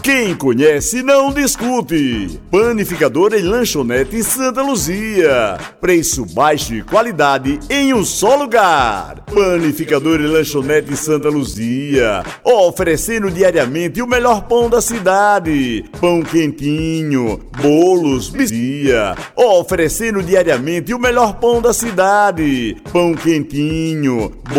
Quem conhece não discute. Panificadora e lanchonete Santa Luzia. Preço baixo e qualidade em um só lugar. Panificadora e lanchonete Santa Luzia. Oferecendo diariamente o melhor pão da cidade. Pão quentinho, bolos, bizia. Oferecendo diariamente o melhor pão da cidade. Pão quentinho,